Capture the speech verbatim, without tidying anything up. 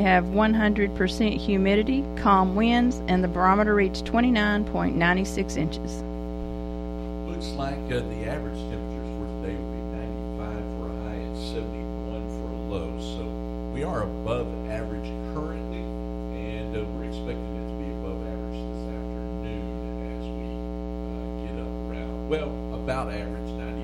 We have one hundred percent humidity, calm winds, and the barometer reached twenty-nine point nine six inches. Looks like uh, the average temperatures for today will be ninety-five for a high and seventy-one for a low. So we are above average currently, and uh, we're expecting it to be above average this afternoon as we uh, get up around, well, about average, ninety.